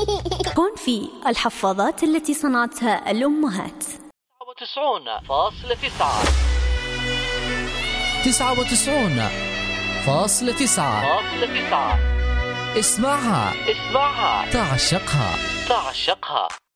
كونفي، الحفاضات التي صنعتها الأمهات. 99.9 اسمعها تعشقها.